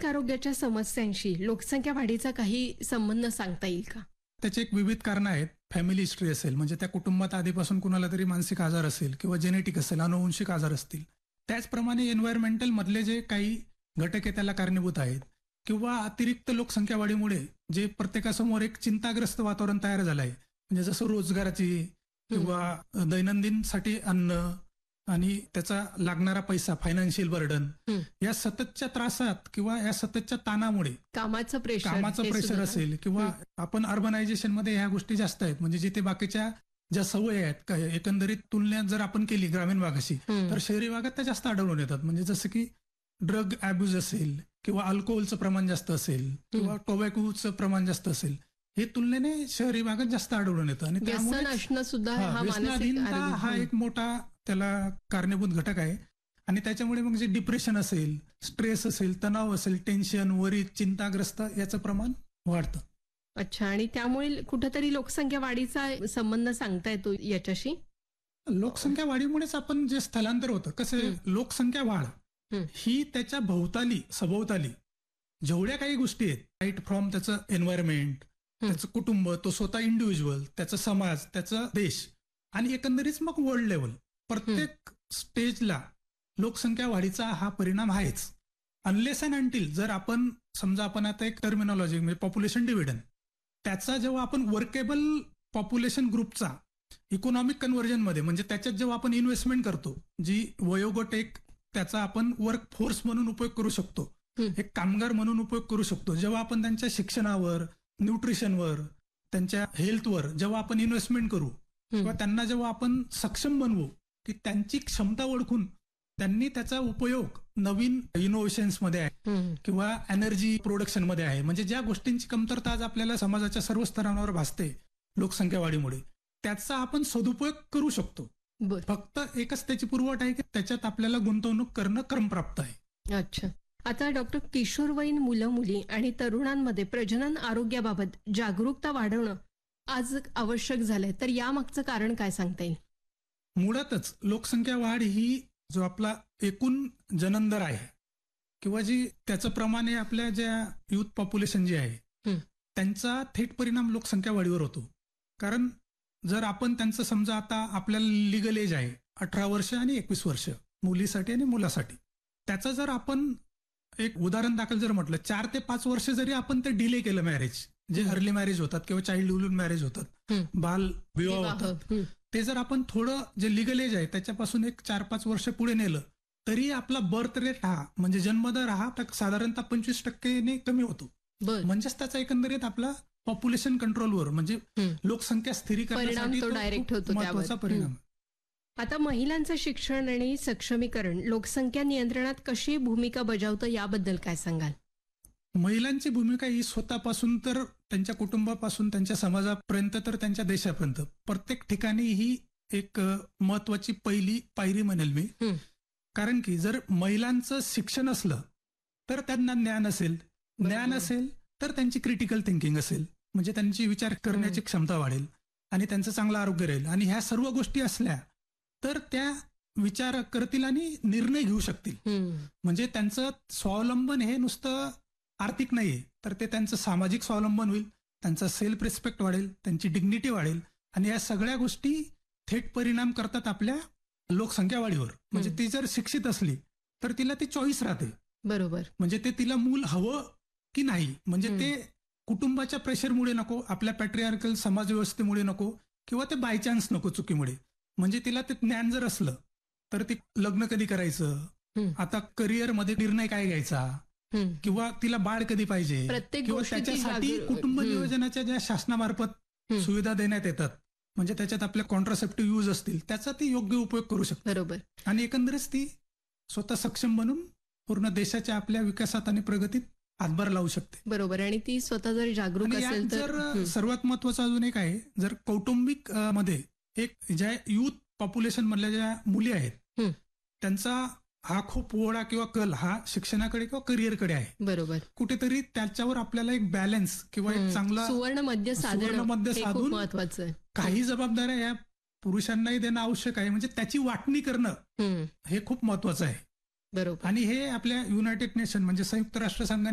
मानसिक आरोग्याच्या समस्यांशी लोकसंख्या वाढीचा काही संबंध सांगता येईल का? त्याचे एक विविध कारण आहेत. फॅमिली हिस्ट्री असेल, म्हणजे त्या कुटुंबात आधीपासून कुणाला तरी मानसिक आजार असेल किंवा जेनेटिक असेल, अनुवंशिक आजार असतील. त्याचप्रमाणे एन्व्हायरमेंटल मधले जे काही घटक आहे त्याला कारणीभूत आहेत, किंवा अतिरिक्त लोकसंख्या वाढीमुळे जे प्रत्येकासमोर एक चिंताग्रस्त वातावरण तयार झालं आहे, म्हणजे जसं रोजगाराची किंवा दैनंदिनसाठी अन्न आणि त्याचा लागणारा पैसा, फायनान्शियल बर्डन, या सततच्या त्रासात किंवा या सततच्या ताणामुळे कामाचं प्रेशर असेल, किंवा आपण अर्बनायझेशन मध्ये ह्या गोष्टी जास्त आहेत. म्हणजे जिथे बाकीच्या ज्या सवयी आहेत एकंदरीत तुलनेत जर आपण केली ग्रामीण भागाशी, तर शहरी भागात त्या जास्त आढळून येतात. म्हणजे जसं की ड्रग अब्यूज असेल, किंवा अल्कोहोलचं प्रमाण जास्त असेल, किंवा टोबॅकोचं प्रमाण जास्त असेल, हे तुलनेने शहरी भागात जास्त आढळून येतं. आणि व्यसनाधीनता हा एक मोठा त्याला कारणीभूत घटक आहे. आणि त्याच्यामुळे मग जे डिप्रेशन असेल, स्ट्रेस असेल, तणाव असेल, टेन्शन, वरी, चिंताग्रस्त याचं प्रमाण वाढतं. अच्छा, आणि त्यामुळे कुठेतरी लोकसंख्या वाढीचा संबंध सांगता येतो याच्याशी? लोकसंख्या वाढीमुळेच आपण जे स्थलांतर होतं, कसं लोकसंख्या वाढ ही त्याच्या सभोवताली जेवढ्या काही गोष्टी आहेत, राईट फ्रॉम त्याचं एन्व्हायरमेंट, त्याचं कुटुंब, तो स्वतः इंडिव्हिज्युअल, त्याचा समाज, त्याचा देश, आणि एकंदरीत मग वर्ल्ड लेवल, प्रत्येक स्टेजला लोकसंख्या वाढीचा हा परिणाम आहेच. अनलेस अँड अंटिल जर आपण समजा, आपण आता एक टर्मिनॉलॉजी म्हणजे पॉप्युलेशन डिव्हिडंड, त्याचा जेव्हा आपण वर्केबल पॉप्युलेशन ग्रुपचा इकॉनॉमिक कन्व्हर्जनमध्ये, म्हणजे त्याच्यात जेव्हा आपण इन्व्हेस्टमेंट करतो, जी वयोगट एक त्याचा आपण वर्क फोर्स म्हणून उपयोग करू शकतो, एक कामगार म्हणून उपयोग करू शकतो, जेव्हा आपण त्यांच्या शिक्षणावर, न्यूट्रिशनवर, त्यांच्या हेल्थवर जेव्हा आपण इन्व्हेस्टमेंट करू, किंवा त्यांना जेव्हा आपण सक्षम बनवू की त्यांची क्षमता ओळखून त्यांनी त्याचा उपयोग नवीन इनोव्हेशन्स मध्ये आहे, किंवा एनर्जी प्रोडक्शन मध्ये आहे, म्हणजे ज्या गोष्टींची कमतरता आज आपल्याला समाजाच्या सर्व स्तरांवर भासते लोकसंख्या वाढीमुळे, त्याचा आपण सदुपयोग करू शकतो. फक्त एकच त्याची पुरवठ आहे की त्याच्यात आपल्याला गुंतवणूक करणं क्रमप्राप्त आहे. अच्छा, आता डॉक्टर, किशोरवयीन मुलं मुली आणि तरुणांमध्ये प्रजनन आरोग्याबाबत जागरूकता वाढवणं आज आवश्यक झालंय, तर यामागचं कारण काय सांगता येईल? मुळातच लोकसंख्या वाढ ही जो आपला एकूण जननदर आहे, किंवा जी त्याचं प्रमाण आहे, आपल्या ज्या युथ पॉप्युलेशन जे आहे त्यांचा थेट परिणाम लोकसंख्या वाढीवर होतो. कारण जर आपण त्यांचं समजा, आता आपल्याला लिगल एज आहे 18 वर्ष आणि 21 वर्ष मुलीसाठी आणि मुलासाठी, त्याचा जर आपण एक उदाहरण दाखल जर म्हटलं, 4 ते 5 वर्ष जरी आपण ते डिले केलं, मॅरेज जे अर्ली मॅरेज होतात किंवा चाइल्डहुड मॅरेज होतात, बाल विवाह होतात, ते जर आपण थोडं जे लिगल एज आहे त्याच्यापासून एक 4-5 वर्ष पुढे नेलं, तरी आपला बर्थ रेट हा, म्हणजे जन्मदर हा साधारणतः 25% कमी होतो. म्हणजेच त्याचा एकंदरीत आपला पॉप्युलेशन कंट्रोलवर, म्हणजे लोकसंख्या स्थिरीकरणासाठी महत्वाचा परिणाम. आता महिलांचं शिक्षण आणि सक्षमीकरण लोकसंख्या नियंत्रणात कशी भूमिका बजावतं याबद्दल काय सांगाल? महिलांची भूमिका ही स्वतःपासून तर त्यांच्या कुटुंबापासून त्यांच्या समाजापर्यंत तर त्यांच्या देशापर्यंत प्रत्येक ठिकाणी ही एक महत्वाची पहिली पायरी म्हणेल मी. कारण की जर महिलांचं शिक्षण असलं तर त्यांना ज्ञान असेल तर त्यांची क्रिटिकल थिंकिंग असेल, म्हणजे त्यांची विचार करण्याची क्षमता वाढेल आणि त्यांचं चांगलं आरोग्य राहील. आणि ह्या सर्व गोष्टी असल्या तर त्या विचार करतील आणि निर्णय घेऊ शकतील. म्हणजे त्यांचं स्वावलंबन हे नुसतं आर्थिक नाहीये, तर ते त्यांचं सामाजिक स्वावलंबन होईल, त्यांचा सेल्फ रिस्पेक्ट वाढेल, त्यांची डिग्निटी वाढेल, आणि या सगळ्या गोष्टी थेट परिणाम करतात आपल्या लोकसंख्या वाढीवर. म्हणजे ती जर शिक्षित असली तर तिला ती चॉईस राहते. बरोबर, म्हणजे ते तिला मूल हवं की नाही, म्हणजे ते कुटुंबाच्या प्रेशरमुळे नको, आपल्या पॅट्रियार्कल समाज व्यवस्थेमुळे नको, किंवा ते बाय चान्स नको, चुकीमुळे. म्हणजे तिला ते ज्ञान जर असलं तर ती लग्न कधी करायचं, आता करिअरमध्ये निर्णय काय घ्यायचा, किंवा तिला बाळ कधी पाहिजे, किंवा त्याच्यासाठी कुटुंब नियोजनाच्या ज्या शासनामार्फत सुविधा देण्यात येतात, म्हणजे त्याच्यात आपल्या कॉन्ट्रासेप्टिव्ह यूज असतील, त्याचा ती योग्य उपयोग करू शकते. बरोबर, आणि एकंदरीत ती स्वतः सक्षम बनून पूर्ण देशाच्या आपल्या विकासात आणि प्रगतीत हातभार लावू शकते. बरोबर, आणि ती स्वतः जर जागरूक असेल तर. सर्वात महत्वाचं अजून एक आहे, जर कौटुंबिक मध्ये एक ज्या युथ पॉप्युलेशन मधल्या ज्या मुली आहेत त्यांचा हा खूप ओढा किंवा कल हा शिक्षणाकडे किंवा करिअरकडे आहे. बरोबर, कुठेतरी त्याच्यावर आपल्याला एक बॅलन्स किंवा एक चांगला सुवर्ण मध्य साधून महत्वाचं, काही जबाबदाऱ्या या पुरुषांनाही देणं आवश्यक आहे, म्हणजे त्याची वाटणी करणं हे खूप महत्वाचं आहे. बरोबर, आणि हे आपल्या युनायटेड नेशन म्हणजे संयुक्त राष्ट्र संघाने